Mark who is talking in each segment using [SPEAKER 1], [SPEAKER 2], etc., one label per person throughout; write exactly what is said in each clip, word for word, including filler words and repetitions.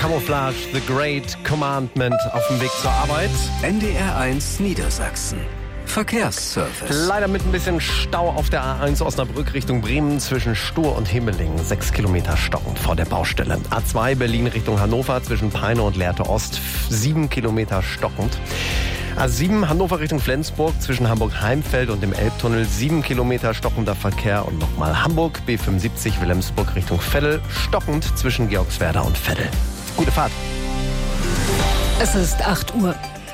[SPEAKER 1] Camouflage, The Great Commandment auf dem Weg zur Arbeit.
[SPEAKER 2] N D R eins Niedersachsen. Verkehrsservice.
[SPEAKER 1] Leider mit ein bisschen Stau auf der A eins Osnabrück Richtung Bremen zwischen Stur und Himmeling. Sechs Kilometer stockend vor der Baustelle. A zwei Berlin Richtung Hannover zwischen Peine und Lehrte Ost. Sieben Kilometer stockend. A sieben Hannover Richtung Flensburg zwischen Hamburg-Heimfeld und dem Elbtunnel. Sieben Kilometer stockender Verkehr. Und nochmal Hamburg B fünfundsiebzig Wilhelmsburg Richtung Veddel. Stockend zwischen Georgswerda und Veddel. Gute Fahrt.
[SPEAKER 3] Es ist acht Uhr.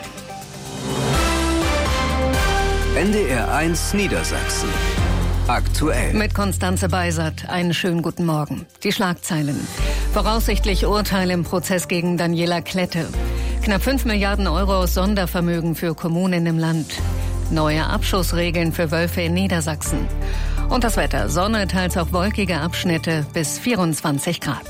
[SPEAKER 2] N D R eins Niedersachsen. Aktuell.
[SPEAKER 3] Mit Konstanze Beisert. Einen schönen guten Morgen. Die Schlagzeilen. Voraussichtlich Urteil im Prozess gegen Daniela Klette. Knapp fünf Milliarden Euro aus Sondervermögen für Kommunen im Land. Neue Abschussregeln für Wölfe in Niedersachsen. Und das Wetter. Sonne, teils auch wolkige Abschnitte bis vierundzwanzig Grad.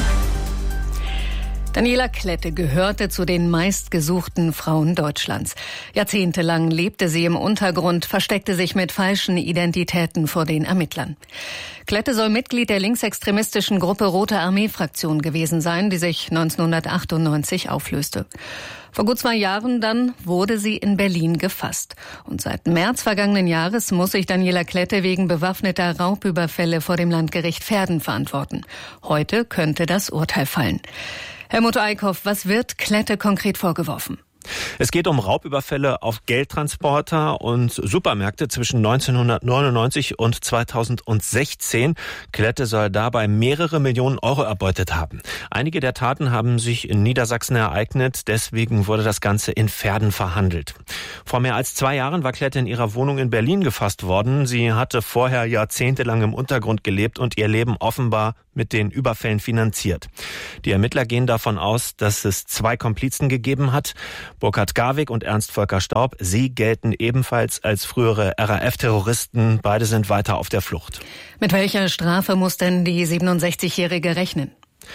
[SPEAKER 3] Daniela Klette gehörte zu den meistgesuchten Frauen Deutschlands. Jahrzehntelang lebte sie im Untergrund, versteckte sich mit falschen Identitäten vor den Ermittlern. Klette soll Mitglied der linksextremistischen Gruppe Rote Armee-Fraktion gewesen sein, die sich neunzehnhundertachtundneunzig auflöste. Vor gut zwei Jahren dann wurde sie in Berlin gefasst. Und seit März vergangenen Jahres muss sich Daniela Klette wegen bewaffneter Raubüberfälle vor dem Landgericht Verden verantworten. Heute könnte das Urteil fallen. Helmut Eickhoff, was wird Klette konkret vorgeworfen?
[SPEAKER 4] Es geht um Raubüberfälle auf Geldtransporter und Supermärkte zwischen neunzehnhundertneunundneunzig und zweitausendsechzehn. Klette soll dabei mehrere Millionen Euro erbeutet haben. Einige der Taten haben sich in Niedersachsen ereignet, deswegen wurde das Ganze in Verden verhandelt. Vor mehr als zwei Jahren war Klette in ihrer Wohnung in Berlin gefasst worden. Sie hatte vorher jahrzehntelang im Untergrund gelebt und ihr Leben offenbar mit den Überfällen finanziert. Die Ermittler gehen davon aus, dass es zwei Komplizen gegeben hat, Burkhard Garwig und Ernst Volker Staub. Sie gelten ebenfalls als frühere R A F-Terroristen. Beide sind weiter auf der Flucht.
[SPEAKER 3] Mit welcher Strafe muss denn die siebenundsechzigjährige rechnen?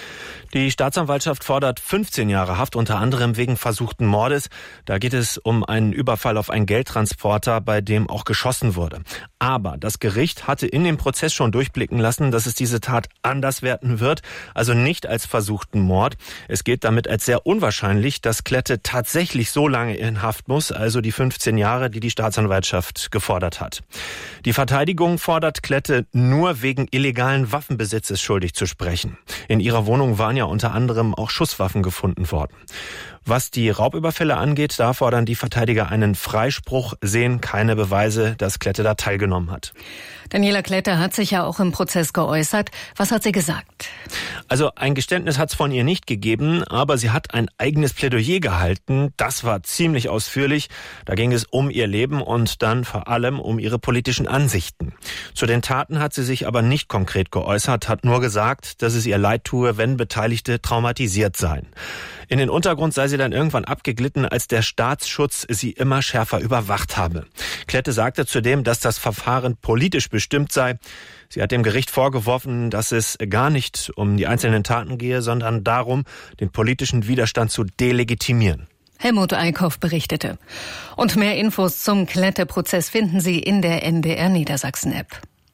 [SPEAKER 4] Die Staatsanwaltschaft fordert fünfzehn Jahre Haft, unter anderem wegen versuchten Mordes. Da geht es um einen Überfall auf einen Geldtransporter, bei dem auch geschossen wurde. Aber das Gericht hatte in dem Prozess schon durchblicken lassen, dass es diese Tat anders werten wird, also nicht als versuchten Mord. Es gilt damit als sehr unwahrscheinlich, dass Klette tatsächlich so lange in Haft muss, also die fünfzehn Jahre, die die Staatsanwaltschaft gefordert hat. Die Verteidigung fordert Klette nur wegen illegalen Waffenbesitzes schuldig zu sprechen. In ihrer Wohnung waren ja unter anderem auch Schusswaffen gefunden worden. Was die Raubüberfälle angeht, da fordern die Verteidiger einen Freispruch, sehen keine Beweise, dass Klette da teilgenommen hat.
[SPEAKER 3] Daniela Klette hat sich ja auch im Prozess geäußert. Was hat sie gesagt?
[SPEAKER 4] Also ein Geständnis hat es von ihr nicht gegeben, aber sie hat ein eigenes Plädoyer gehalten. Das war ziemlich ausführlich. Da ging es um ihr Leben und dann vor allem um ihre politischen Ansichten. Zu den Taten hat sie sich aber nicht konkret geäußert, hat nur gesagt, dass es ihr leid tue, wenn Beteiligte traumatisiert seien. In den Untergrund sei sie dann irgendwann abgeglitten, als der Staatsschutz sie immer schärfer überwacht habe. Klette sagte zudem, dass das Verfahren politisch bestimmt sei. Sie hat dem Gericht vorgeworfen, dass es gar nicht um die einzelnen Taten gehe, sondern darum, den politischen Widerstand zu delegitimieren.
[SPEAKER 3] Helmut Eickhoff berichtete. Und mehr Infos zum Klette-Prozess finden Sie in der N D R Niedersachsen-App.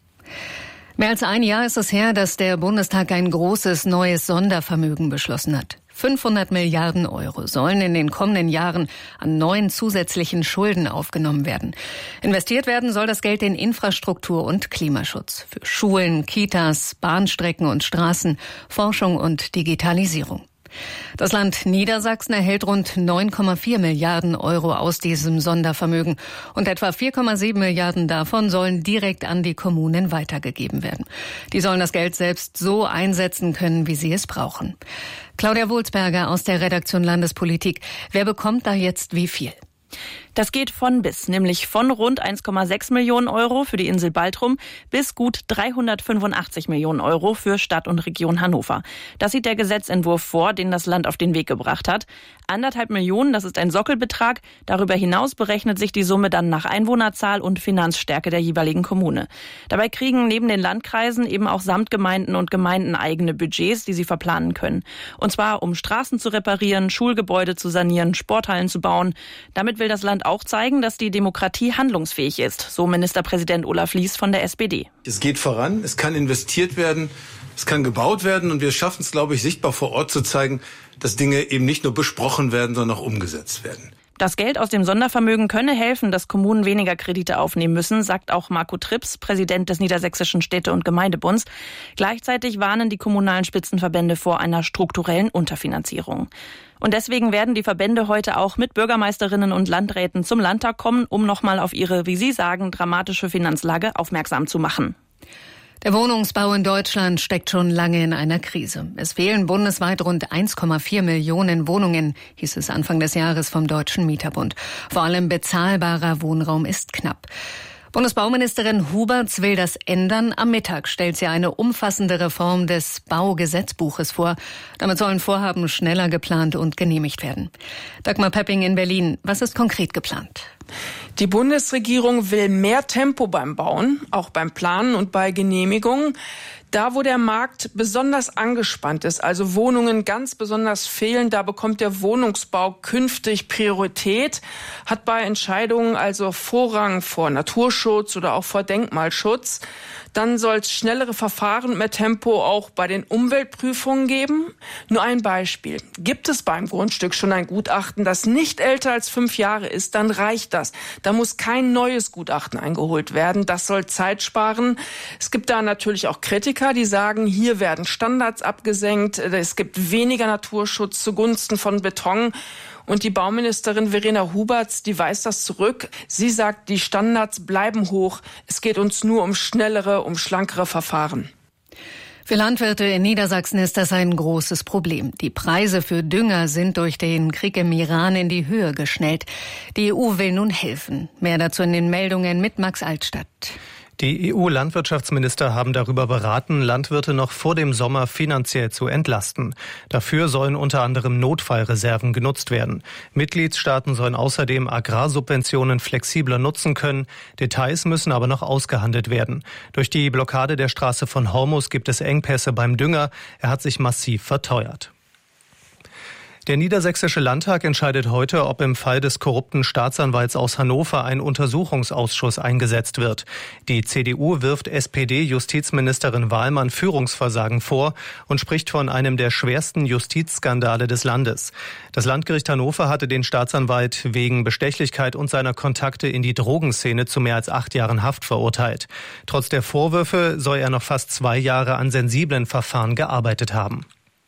[SPEAKER 3] Mehr als ein Jahr ist es her, dass der Bundestag ein großes neues Sondervermögen beschlossen hat. fünfhundert Milliarden Euro sollen in den kommenden Jahren an neuen zusätzlichen Schulden aufgenommen werden. Investiert werden soll das Geld in Infrastruktur und Klimaschutz. Für Schulen, Kitas, Bahnstrecken und Straßen, Forschung und Digitalisierung. Das Land Niedersachsen erhält rund neun Komma vier Milliarden Euro aus diesem Sondervermögen und etwa vier Komma sieben Milliarden davon sollen direkt an die Kommunen weitergegeben werden. Die sollen das Geld selbst so einsetzen können, wie sie es brauchen. Claudia Wulsberger aus der Redaktion Landespolitik. Wer bekommt da jetzt wie viel?
[SPEAKER 5] Das geht von bis, nämlich von rund eins Komma sechs Millionen Euro für die Insel Baltrum bis gut dreihundertfünfundachtzig Millionen Euro für Stadt und Region Hannover. Das sieht der Gesetzentwurf vor, den das Land auf den Weg gebracht hat. Anderthalb Millionen, das ist ein Sockelbetrag. Darüber hinaus berechnet sich die Summe dann nach Einwohnerzahl und Finanzstärke der jeweiligen Kommune. Dabei kriegen neben den Landkreisen eben auch Samtgemeinden und Gemeinden eigene Budgets, die sie verplanen können. Und zwar, um Straßen zu reparieren, Schulgebäude zu sanieren, Sporthallen zu bauen. Damit will das Land auch zeigen, dass die Demokratie handlungsfähig ist, so Ministerpräsident Olaf Lies von der S P D.
[SPEAKER 6] Es geht voran, es kann investiert werden. Es kann gebaut werden und wir schaffen es, glaube ich, sichtbar vor Ort zu zeigen, dass Dinge eben nicht nur besprochen werden, sondern auch umgesetzt werden.
[SPEAKER 5] Das Geld aus dem Sondervermögen könne helfen, dass Kommunen weniger Kredite aufnehmen müssen, sagt auch Marco Trips, Präsident des Niedersächsischen Städte- und Gemeindebunds. Gleichzeitig warnen die kommunalen Spitzenverbände vor einer strukturellen Unterfinanzierung. Und deswegen werden die Verbände heute auch mit Bürgermeisterinnen und Landräten zum Landtag kommen, um nochmal auf ihre, wie sie sagen, dramatische Finanzlage aufmerksam zu machen.
[SPEAKER 3] Der Wohnungsbau in Deutschland steckt schon lange in einer Krise. Es fehlen bundesweit rund eins Komma vier Millionen Wohnungen, hieß es Anfang des Jahres vom Deutschen Mieterbund. Vor allem bezahlbarer Wohnraum ist knapp. Bundesbauministerin Huberts will das ändern. Am Mittag stellt sie eine umfassende Reform des Baugesetzbuches vor. Damit sollen Vorhaben schneller geplant und genehmigt werden. Dagmar Pepping in Berlin. Was ist konkret geplant?
[SPEAKER 7] Die Bundesregierung will mehr Tempo beim Bauen, auch beim Planen und bei Genehmigungen. Da, wo der Markt besonders angespannt ist, also Wohnungen ganz besonders fehlen, da bekommt der Wohnungsbau künftig Priorität, hat bei Entscheidungen also Vorrang vor Naturschutz oder auch vor Denkmalschutz. Dann soll es schnellere Verfahren, mehr Tempo auch bei den Umweltprüfungen geben. Nur ein Beispiel. Gibt es beim Grundstück schon ein Gutachten, das nicht älter als fünf Jahre ist, dann reicht das. Da muss kein neues Gutachten eingeholt werden. Das soll Zeit sparen. Es gibt da natürlich auch Kritiker, die sagen, hier werden Standards abgesenkt. Es gibt weniger Naturschutz zugunsten von Beton. Und die Bauministerin Verena Huberts, die weist das zurück. Sie sagt, die Standards bleiben hoch. Es geht uns nur um schnellere, um schlankere Verfahren.
[SPEAKER 3] Für Landwirte in Niedersachsen ist das ein großes Problem. Die Preise für Dünger sind durch den Krieg im Iran in die Höhe geschnellt. Die E U will nun helfen. Mehr dazu in den Meldungen mit Max Altstadt.
[SPEAKER 8] Die E U-Landwirtschaftsminister haben darüber beraten, Landwirte noch vor dem Sommer finanziell zu entlasten. Dafür sollen unter anderem Notfallreserven genutzt werden. Mitgliedstaaten sollen außerdem Agrarsubventionen flexibler nutzen können. Details müssen aber noch ausgehandelt werden. Durch die Blockade der Straße von Hormuz gibt es Engpässe beim Dünger. Er hat sich massiv verteuert. Der Niedersächsische Landtag entscheidet heute, ob im Fall des korrupten Staatsanwalts aus Hannover ein Untersuchungsausschuss eingesetzt wird. Die C D U wirft S P D-Justizministerin Wahlmann Führungsversagen vor und spricht von einem der schwersten Justizskandale des Landes. Das Landgericht Hannover hatte den Staatsanwalt wegen Bestechlichkeit und seiner Kontakte in die Drogenszene zu mehr als acht Jahren Haft verurteilt. Trotz der Vorwürfe soll er noch fast zwei Jahre an sensiblen Verfahren gearbeitet haben.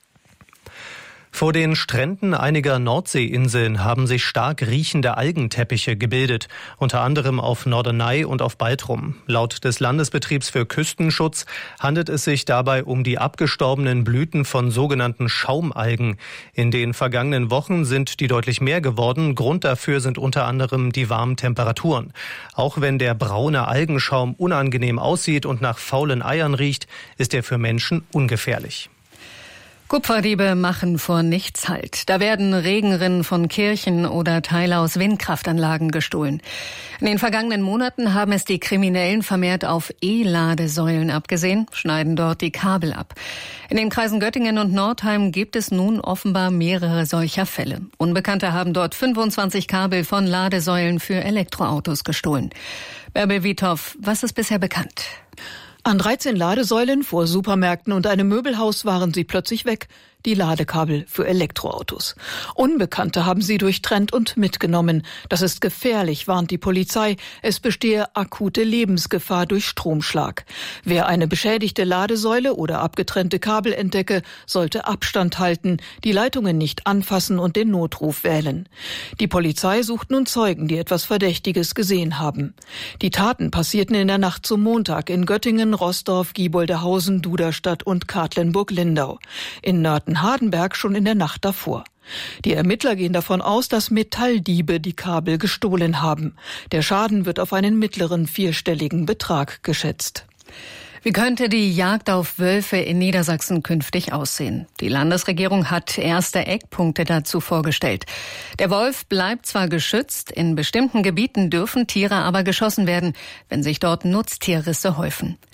[SPEAKER 8] Vor den Stränden einiger Nordseeinseln haben sich stark riechende Algenteppiche gebildet, unter anderem auf Norderney und auf Baltrum. Laut des Landesbetriebs für Küstenschutz handelt es sich dabei um die abgestorbenen Blüten von sogenannten Schaumalgen. In den vergangenen Wochen sind die deutlich mehr geworden. Grund dafür sind unter anderem die warmen Temperaturen. Auch wenn der braune Algenschaum unangenehm aussieht und nach faulen Eiern riecht, ist er für Menschen ungefährlich.
[SPEAKER 3] Kupferdiebe machen vor nichts Halt. Da werden Regenrinnen von Kirchen oder Teile aus Windkraftanlagen gestohlen. In den vergangenen Monaten haben es die Kriminellen vermehrt auf E-Ladesäulen abgesehen, schneiden dort die Kabel ab. In den Kreisen Göttingen und Nordheim gibt es nun offenbar mehrere solcher Fälle. Unbekannte haben dort fünfundzwanzig Kabel von Ladesäulen für Elektroautos gestohlen. Bärbel Wiethoff, was ist bisher bekannt?
[SPEAKER 9] An dreizehn Ladesäulen vor Supermärkten und einem Möbelhaus waren sie plötzlich weg, die Ladekabel für Elektroautos. Unbekannte haben sie durchtrennt und mitgenommen. Das ist gefährlich, warnt die Polizei. Es bestehe akute Lebensgefahr durch Stromschlag. Wer eine beschädigte Ladesäule oder abgetrennte Kabel entdecke, sollte Abstand halten, die Leitungen nicht anfassen und den Notruf wählen. Die Polizei sucht nun Zeugen, die etwas Verdächtiges gesehen haben. Die Taten passierten in der Nacht zum Montag in Göttingen, Roßdorf, Gieboldehausen, Duderstadt und Katlenburg-Lindau. In Nörten Hardenberg schon in der Nacht davor. Die Ermittler gehen davon aus, dass Metalldiebe die Kabel gestohlen haben. Der Schaden wird auf einen mittleren vierstelligen Betrag geschätzt.
[SPEAKER 3] Wie könnte die Jagd auf Wölfe in Niedersachsen künftig aussehen? Die Landesregierung hat erste Eckpunkte dazu vorgestellt. Der Wolf bleibt zwar geschützt, in bestimmten Gebieten dürfen Tiere aber geschossen werden, wenn sich dort Nutztierrisse häufen.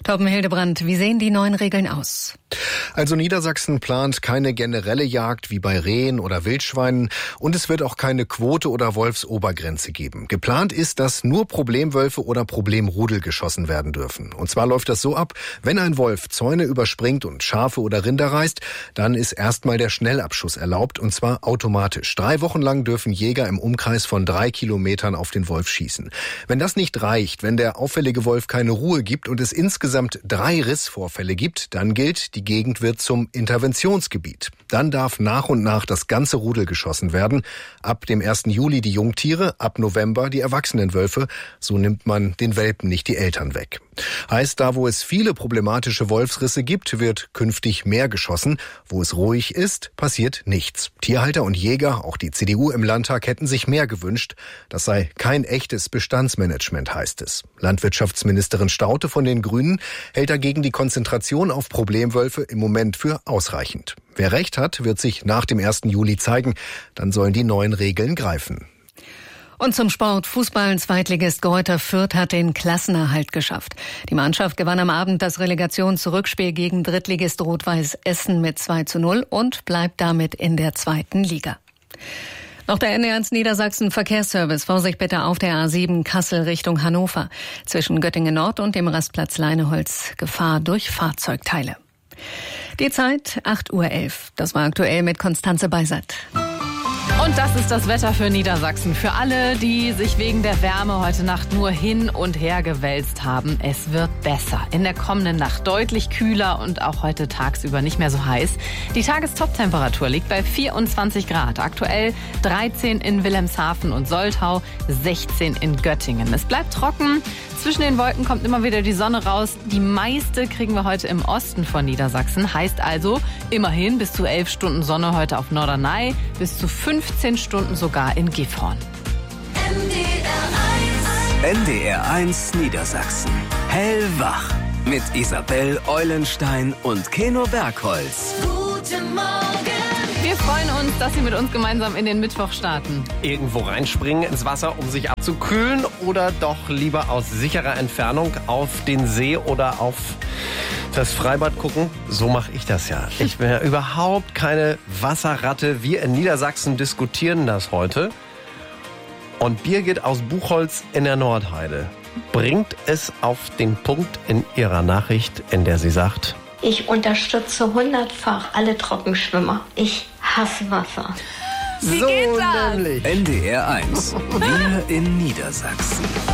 [SPEAKER 3] Torben Hildebrand, wie sehen die neuen Regeln aus?
[SPEAKER 10] Also Niedersachsen plant keine generelle Jagd wie bei Rehen oder Wildschweinen und es wird auch keine Quote oder Wolfsobergrenze geben. Geplant ist, dass nur Problemwölfe oder Problemrudel geschossen werden dürfen. Und zwar läuft das so ab, wenn ein Wolf Zäune überspringt und Schafe oder Rinder reißt, dann ist erstmal der Schnellabschuss erlaubt und zwar automatisch. Drei Wochen lang dürfen Jäger im Umkreis von drei Kilometern auf den Wolf schießen. Wenn das nicht reicht, wenn der auffällige Wolf keine Ruhe gibt und es insgesamt drei Rissvorfälle gibt, dann gilt, die Gegend wird zum Interventionsgebiet. Dann darf nach und nach das ganze Rudel geschossen werden. Ab dem ersten Juli die Jungtiere, ab November die erwachsenen Wölfe. So nimmt man den Welpen nicht die Eltern weg. Heißt, da wo es viele problematische Wolfsrisse gibt, wird künftig mehr geschossen. Wo es ruhig ist, passiert nichts. Tierhalter und Jäger, auch die C D U im Landtag, hätten sich mehr gewünscht. Das sei kein echtes Bestandsmanagement, heißt es. Landwirtschaftsministerin Staudte von den Grünen hält dagegen die Konzentration auf Problemwölfe im Moment für ausreichend. Wer recht hat, wird sich nach dem ersten Juli zeigen. Dann sollen die neuen Regeln greifen.
[SPEAKER 3] Und zum Sport. Fußball. Zweitligist Greuther Fürth hat den Klassenerhalt geschafft. Die Mannschaft gewann am Abend das Relegationsrückspiel gegen Drittligist Rot-Weiß Essen mit zwei zu null und bleibt damit in der zweiten Liga. Noch der N E eins Niedersachsen Verkehrsservice. Vorsicht bitte auf der A sieben Kassel Richtung Hannover. Zwischen Göttingen Nord und dem Rastplatz Leineholz Gefahr durch Fahrzeugteile. Die Zeit acht Uhr elf. Das war aktuell mit Konstanze Beisert.
[SPEAKER 11] Und das ist das Wetter für Niedersachsen. Für alle, die sich wegen der Wärme heute Nacht nur hin und her gewälzt haben. Es wird besser. In der kommenden Nacht deutlich kühler und auch heute tagsüber nicht mehr so heiß. Die Tagestoptemperatur liegt bei vierundzwanzig Grad. Aktuell dreizehn in Wilhelmshaven und Soltau, sechzehn in Göttingen. Es bleibt trocken. Zwischen den Wolken kommt immer wieder die Sonne raus. Die meiste kriegen wir heute im Osten von Niedersachsen. Heißt also immerhin bis zu elf Stunden Sonne heute auf Norderney, bis zu fünfzehn Stunden sogar in Gifhorn.
[SPEAKER 2] N D R eins Niedersachsen. Hellwach mit Isabel Eulenstein und Keno Bergholz.
[SPEAKER 11] Guten Morgen. Wir freuen uns, dass Sie mit uns gemeinsam in den Mittwoch starten.
[SPEAKER 1] Irgendwo reinspringen ins Wasser, um sich abzukühlen, oder doch lieber aus sicherer Entfernung auf den See oder auf das Freibad gucken? So mache ich das ja. Ich bin ja überhaupt keine Wasserratte. Wir in Niedersachsen diskutieren das heute. Und Birgit aus Buchholz in der Nordheide bringt es auf den Punkt in ihrer Nachricht, in der sie sagt:
[SPEAKER 12] Ich unterstütze hundertfach alle Trockenschwimmer. Ich hasse Wasser.
[SPEAKER 11] Wie geht das?
[SPEAKER 2] N D R eins. Wir in Niedersachsen.